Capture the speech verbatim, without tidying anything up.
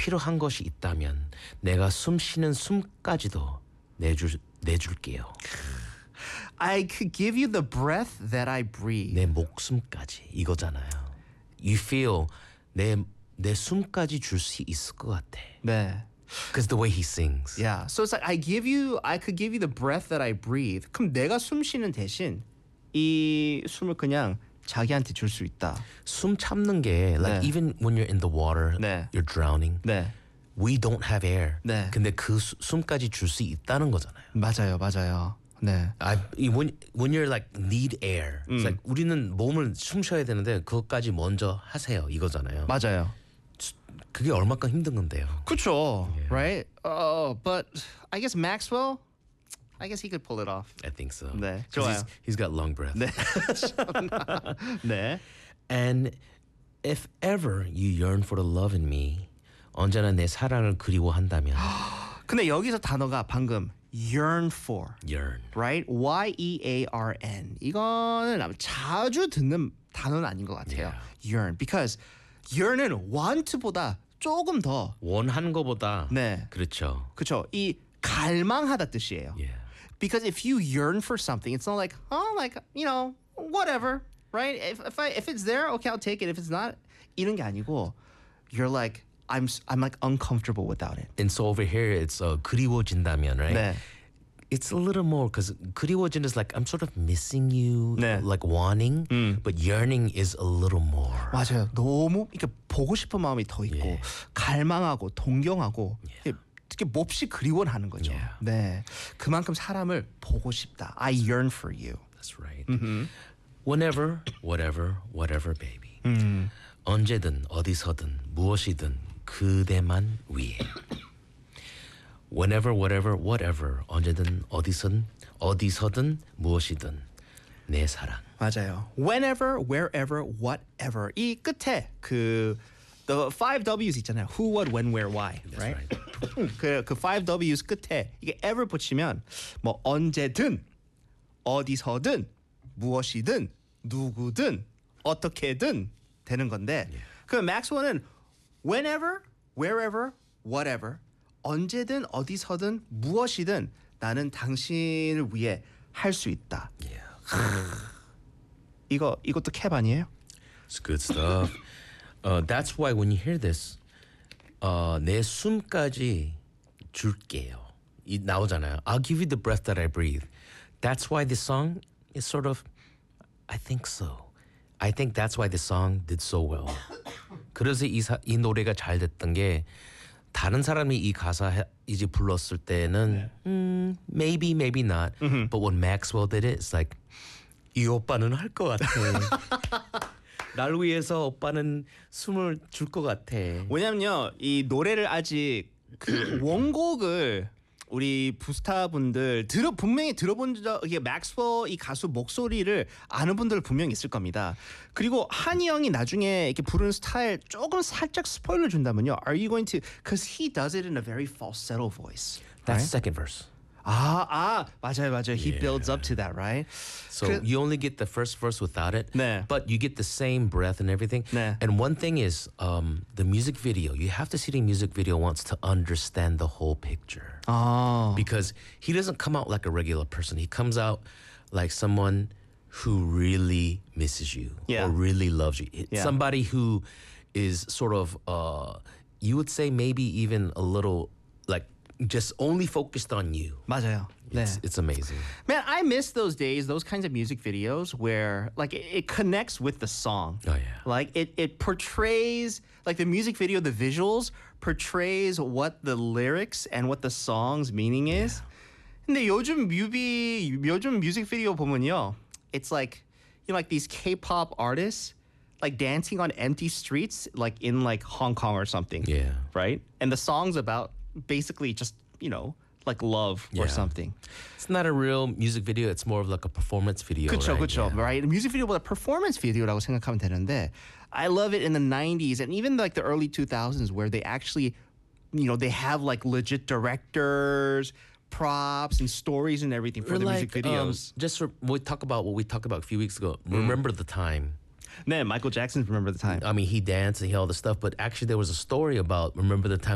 필요한 것이 있다면 내가 숨 쉬는 숨까지도 내줄 내줄게요. I could give you the breath that I breathe. 내 목숨까지 이거잖아요. You feel 내 내 숨까지 줄 수 있을 것 같아. 네. Because the way he sings. Yeah. So it's like I give you, I could give you the breath that I breathe. 그럼 내가 숨 쉬는 대신 이 숨을 그냥 자기한테 줄 수 있다. 숨 참는 게 like 네. even when you're in the water, 네. you're drowning. 네. We don't have air. 네. 근데 그 수, 숨까지 줄 수 있다는 거잖아요. 맞아요, 맞아요. 네. I, when, when you're like need air, it's like 우리는 몸을 숨 쉬어야 되는데 그것까지 먼저 하세요 이거잖아요. 맞아요. 그게 얼마큼 힘든 건데요. 그쵸. Yeah. Right? Uh, but I guess Maxwell, I guess he could pull it off. I think so. 네. 'Cause 좋아요. He's, he's got long breath. 네. 네. And if ever you yearn for the love in me, 언제나 내 사랑을 그리워한다면 근데 여기서 단어가 방금 yearn for, yearn. right? Y E A R N. 이거는 아마 자주 듣는 단어는 아닌 것 같아요. Yeah. yearn. Because yearn은 want보다 조금 더 원하는 거보다 네. 그렇죠. 그렇죠. 이 갈망하다 뜻이에요. Yeah. Because if you yearn for something, it's not like, oh, like, you know, whatever, right? If if I if it's there, okay, I'll take it. If it's not, 이런 게 아니고, you're like, I'm I'm like uncomfortable without it. And so over here it's uh, 그리워진다면, right? 네. It's a little more because 그리워진 is like I'm sort of missing you, 네. like wanting, but yearning is a little more. 맞아요. 너무 이렇게 보고 싶은 마음이 더 있고, Yeah. 갈망하고 동경하고, Yeah. 이렇게 몹시 그리워하는 거죠. Yeah. 네, 그만큼 사람을 보고 싶다. I yearn for you. That's right. Whenever, whatever, whatever, baby. 언제든 어디서든 무엇이든 그대만 위해. Whenever, whatever, whatever. 언제든 어디선 어디서든 무엇이든 내 사랑. 맞아요. Whenever, wherever, whatever. 이 끝에 그 the five W's 있잖아요. Who, what, when, where, why. That's right? right. 그, 그 five W's 끝에 이게 ever 붙이면 뭐 언제든 어디서든 무엇이든 누구든 어떻게든 되는 건데 그 Maxwell은 whenever, wherever, whatever 언제든 어디서든 무엇이든 나는 당신을 위해 할 수 있다. Yeah. 이거 이것도 캡 아니에요? It's good stuff. Uh, that's why when you hear this, uh, 내 숨까지 줄게요. 이 나오잖아요. I'll give you the breath that I breathe. That's why this song is sort of, I think so. I think that's why the song did so well. 그래서 이, 사, 이 노래가 잘 됐던 게 다른 사람이 이 가사 해, 이제 불렀을 때는 네. 음, maybe, maybe not. Mm-hmm. But when Maxwell did it, it's like 이 오빠는 할 것 같아. 날 위해서 오빠는 숨을 줄 것 같아. 왜냐면요, 이 노래를 아직 그 원곡을 우리 부스타 분들 들어 분명히 들어본 적 이게 맥스웰 이 가수 목소리를 아는 분들 분명히 있을 겁니다. 그리고 한이 형이 나중에 이렇게 부르는 스타일 조금 살짝 스포일러 준다면요. Are you going to? Because he does it in a very falsetto voice. That's right? the second verse. 아, 아, 맞아요, 맞아요. He Yeah. builds up to that, right? So 그- you only get the first verse without it, 네. but you get the same breath and everything. 네. And one thing is um, the music video. You have to see the music video once to understand the whole picture. 아, Because he doesn't come out like a regular person. He comes out like someone who really misses you Yeah. or really loves you. It's Yeah. Somebody who is sort of, uh, you would say maybe even a little like just only focused on you. 맞아요. 네. It's, it's amazing. Man, I miss those days, those kinds of music videos where like it, it connects with the song. Oh, yeah. Like it it portrays like the music video, the visuals portrays what the lyrics and what the song's meaning is. 근데 요즘 뮤비 요즘 뮤직 비디오 보면요. It's like you know like these K-pop artists like dancing on empty streets like in like Hong Kong or something. Yeah. Right? And the song's about basically just, you know, like love or Yeah. something. It's not a real music video. It's more of like a performance video. 그쵸, right? 그쵸, Yeah. right? 뮤직 비디오보다 performance video라고 생각하면 되는데, I love it in the nineties and even like the early two thousands where they actually, you know, they have like legit directors, props and stories and everything for Or the like, music videos. Um, just for, we talk about what we talked about a few weeks ago. Remember the time. 네, Michael Jackson's Remember the Time. I mean, he danced and he all the stuff, but actually there was a story about Remember the Time